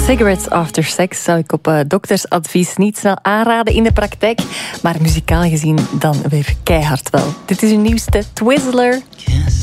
Cigarettes after sex zou ik op doktersadvies niet snel aanraden in de praktijk. Maar muzikaal gezien dan weer keihard wel. Dit is uw nieuwste Twizzler.